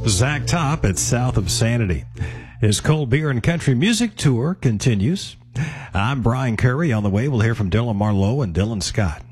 Zach Top at South of Sanity. His Cold Beer and Country Music Tour continues. I'm Brian Curry. On the way, we'll hear from Dylan Marlowe and Dylan Scott.